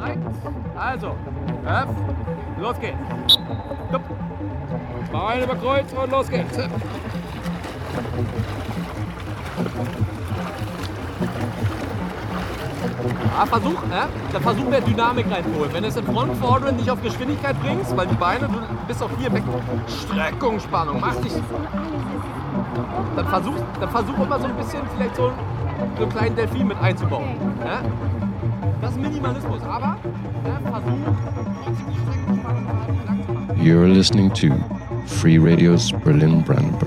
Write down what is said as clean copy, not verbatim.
Also, los geht's. Beine über Kreuz und los geht's. Versuch mehr Dynamik reinzuholen. Wenn du es in Front Forward nicht auf Geschwindigkeit bringst, weil die Beine, du bist auch hier weg. Streckung, Spannung, mach dich. Dann versuch immer so ein bisschen vielleicht so einen kleinen Delfin mit einzubauen. Ja? Das ist Minimalismus, aber versuch trotzdem die Streckung, Spannung zu haben. You're listening to Free Radio's Berlin Brandenburg.